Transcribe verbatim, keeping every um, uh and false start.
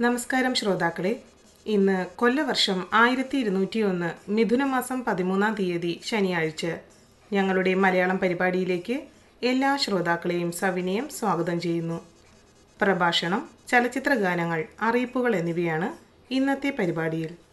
നമസ്കാരം ശ്രോതാക്കളെ. ഇന്ന് കൊല്ലവർഷം ആയിരത്തി ഇരുന്നൂറ്റി ഒന്ന് മിഥുനമാസം പതിമൂന്നാം തീയതി ശനിയാഴ്ച. ഞങ്ങളുടെ മലയാളം പരിപാടിയിലേക്ക് എല്ലാ ശ്രോതാക്കളെയും സവിനയം സ്വാഗതം ചെയ്യുന്നു. പ്രഭാഷണം, ചലച്ചിത്ര ഗാനങ്ങൾ, അറിയിപ്പുകൾ എന്നിവയാണ് ഇന്നത്തെ പരിപാടിയിൽ.